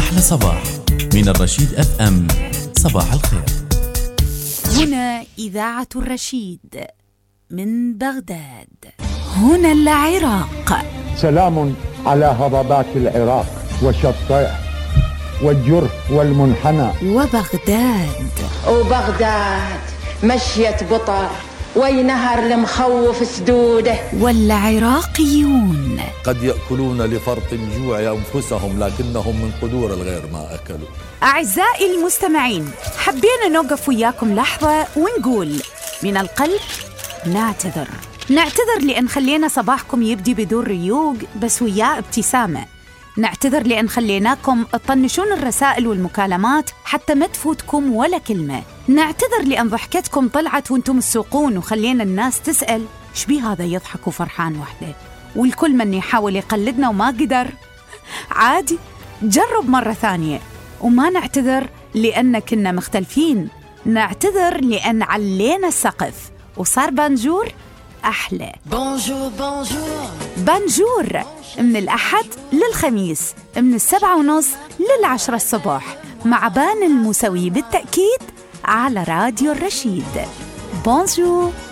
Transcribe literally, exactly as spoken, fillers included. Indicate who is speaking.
Speaker 1: أحلى صباح من الرشيد أف أم. صباح الخير.
Speaker 2: هنا إذاعة الرشيد من بغداد. هنا العراق.
Speaker 3: سلام على هضبات العراق وشطائح والجرف والمنحنى.
Speaker 2: وبغداد.
Speaker 4: وبغداد مشيت بطر وينهر المخوف سدوده.
Speaker 2: والعراقيون
Speaker 5: قد يأكلون لفرط الجوع أنفسهم لكنهم من قدور الغير ما أكلوا.
Speaker 2: أعزائي المستمعين، حبينا نوقف وياكم لحظة ونقول من القلب نعتذر نعتذر لأن خلينا صباحكم يبدي بدون ريوق بس وياه ابتسامة. نعتذر لأن خليناكم تطنشون الرسائل والمكالمات حتى ما تفوتكم ولا كلمة. نعتذر لأن ضحكتكم طلعت وانتم السوقون وخلينا الناس تسأل شبي هذا يضحك وفرحان وحده، والكل من يحاول يقلدنا وما قدر. عادي، جرب مرة ثانية. وما نعتذر لأن كنا مختلفين، نعتذر لأن علينا السقف وصار بانجور أحلى.
Speaker 4: بونجور بونجور
Speaker 2: بانجور من الأحد للخميس من السبعة ونص للعشرة الصبح مع بان الموسوي بالتأكيد على راديو الرشيد. بونجور.